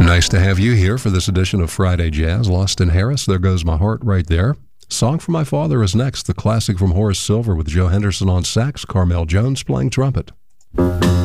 Nice to have you here for this edition of Friday Jazz. Loston Harris, There Goes My Heart right there. Song for My Father is next, the classic from Horace Silver with Joe Henderson on sax, Carmel Jones playing trumpet.